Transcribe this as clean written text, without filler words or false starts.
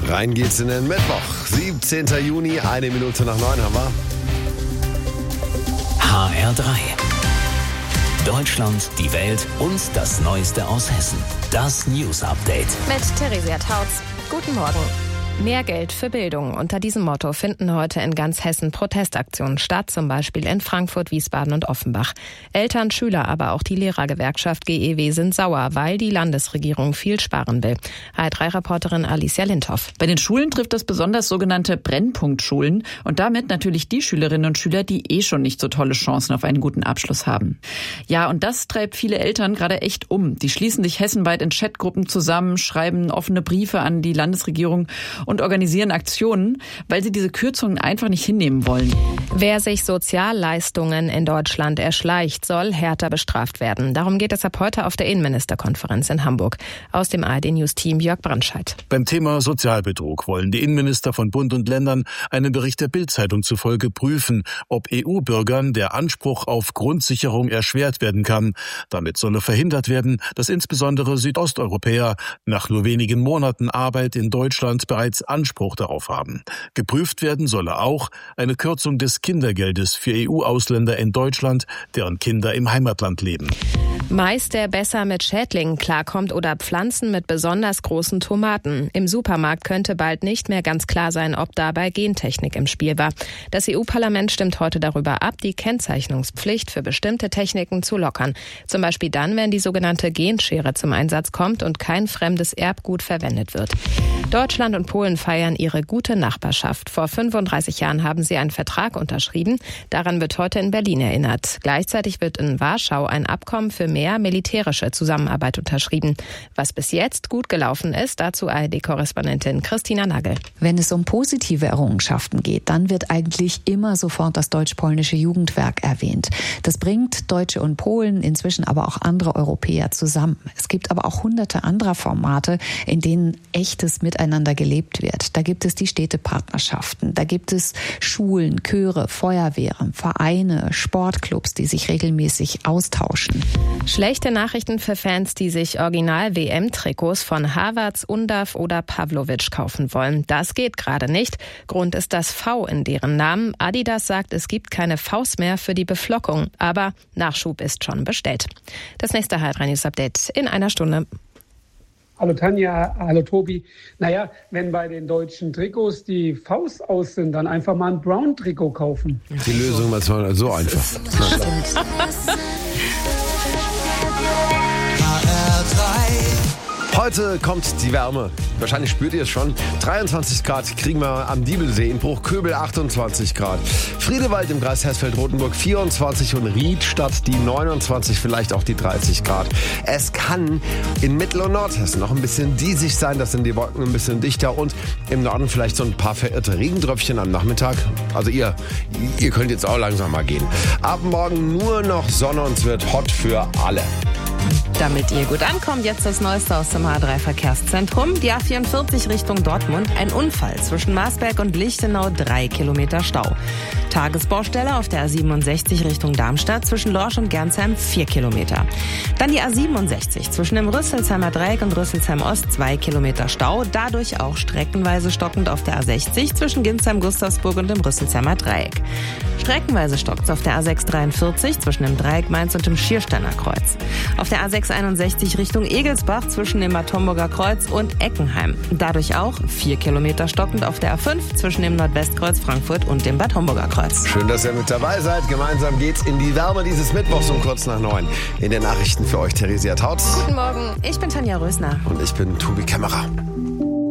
Rein geht's in den Mittwoch, 17. Juni, 1 Minute nach 9 haben wir. HR3. Deutschland, die Welt und das Neueste aus Hessen. Das News Update. Mit Theresia Tautz. Guten Morgen. Mehr Geld für Bildung. Unter diesem Motto finden heute in ganz Hessen Protestaktionen statt, zum Beispiel in Frankfurt, Wiesbaden und Offenbach. Eltern, Schüler, aber auch die Lehrergewerkschaft GEW sind sauer, weil die Landesregierung viel sparen will. HR3-Reporterin Alicia Lindhoff. Bei den Schulen trifft das besonders sogenannte Brennpunktschulen und damit natürlich die Schülerinnen und Schüler, die schon nicht so tolle Chancen auf einen guten Abschluss haben. Ja, und das treibt viele Eltern gerade echt um. Die schließen sich hessenweit in Chatgruppen zusammen, schreiben offene Briefe an die Landesregierung und organisieren Aktionen, weil sie diese Kürzungen einfach nicht hinnehmen wollen. Wer sich Sozialleistungen in Deutschland erschleicht, soll härter bestraft werden. Darum geht es ab heute auf der Innenministerkonferenz in Hamburg. Aus dem ARD-News-Team Jörg Brandscheid. Beim Thema Sozialbetrug wollen die Innenminister von Bund und Ländern einem Bericht der Bild-Zeitung zufolge prüfen, ob EU-Bürgern der Anspruch auf Grundsicherung erschwert werden kann. Damit solle verhindert werden, dass insbesondere Südosteuropäer nach nur wenigen Monaten Arbeit in Deutschland bereits Anspruch darauf haben. Geprüft werden solle auch eine Kürzung des Kindergeldes für EU-Ausländer in Deutschland, deren Kinder im Heimatland leben. Mais, der besser mit Schädlingen klarkommt oder Pflanzen mit besonders großen Tomaten. Im Supermarkt könnte bald nicht mehr ganz klar sein, ob dabei Gentechnik im Spiel war. Das EU-Parlament stimmt heute darüber ab, die Kennzeichnungspflicht für bestimmte Techniken zu lockern. Zum Beispiel dann, wenn die sogenannte Genschere zum Einsatz kommt und kein fremdes Erbgut verwendet wird. Deutschland und Polen feiern ihre gute Nachbarschaft. Vor 35 Jahren haben sie einen Vertrag unterschrieben. Daran wird heute in Berlin erinnert. Gleichzeitig wird in Warschau ein Abkommen für mehr militärische Zusammenarbeit unterschrieben. Was bis jetzt gut gelaufen ist, dazu ARD-Korrespondentin Christina Nagel. Wenn es um positive Errungenschaften geht, dann wird eigentlich immer sofort das deutsch-polnische Jugendwerk erwähnt. Das bringt Deutsche und Polen, inzwischen aber auch andere Europäer zusammen. Es gibt aber auch hunderte anderer Formate, in denen echtes Miteinander gelebt wird. Da gibt es die Städtepartnerschaften, da gibt es Schulen, Chöre, Feuerwehren, Vereine, Sportclubs, die sich regelmäßig austauschen. Schlechte Nachrichten für Fans, die sich Original-WM-Trikots von Havertz, Undav oder Pavlovic kaufen wollen. Das geht gerade nicht. Grund ist das V in deren Namen. Adidas sagt, es gibt keine Vs mehr für die Beflockung. Aber Nachschub ist schon bestellt. Das nächste HR3 News Update in einer Stunde. Hallo Tanja, hallo Tobi. Naja, wenn bei den deutschen Trikots die Vs aus sind, dann einfach mal ein Brown-Trikot kaufen. Die Lösung war so einfach. Heute kommt die Wärme. Wahrscheinlich spürt ihr es schon. 23 Grad kriegen wir am Diebelsee, in Bruchköbel 28 Grad. Friedewald im Kreis Hersfeld-Rotenburg 24 und Riedstadt die 29, vielleicht auch die 30 Grad. Es kann in Mittel- und Nordhessen noch ein bisschen diesig sein, das sind die Wolken ein bisschen dichter und im Norden vielleicht so ein paar verirrte Regentröpfchen am Nachmittag. Also ihr könnt jetzt auch langsam mal gehen. Ab morgen nur noch Sonne und es wird hot für alle. Damit ihr gut ankommt, jetzt das Neueste aus dem H3-Verkehrszentrum. Die A44 Richtung Dortmund. Ein Unfall zwischen Marsberg und Lichtenau, 3 Kilometer Stau. Tagesbaustelle auf der A67 Richtung Darmstadt zwischen Lorsch und Gernsheim, 4 Kilometer. Dann die A67 zwischen dem Rüsselsheimer Dreieck und Rüsselsheim Ost, 2 Kilometer Stau. Dadurch auch streckenweise stockend auf der A60 zwischen Ginsheim-Gustavsburg und dem Rüsselsheimer Dreieck. Streckenweise stockt auf der A643 zwischen dem Dreieck Mainz und dem Schiersteiner Kreuz. Auf der A661 Richtung Egelsbach zwischen dem Bad Homburger Kreuz und Eckenheim. Dadurch auch 4 Kilometer stockend auf der A5 zwischen dem Nordwestkreuz Frankfurt und dem Bad Homburger Kreuz. Schön, dass ihr mit dabei seid. Gemeinsam geht's in die Wärme dieses Mittwochs um kurz nach 9. In den Nachrichten für euch Theresia Tautz. Guten Morgen, ich bin Tanja Rösner. Und ich bin Tobi Kämmerer.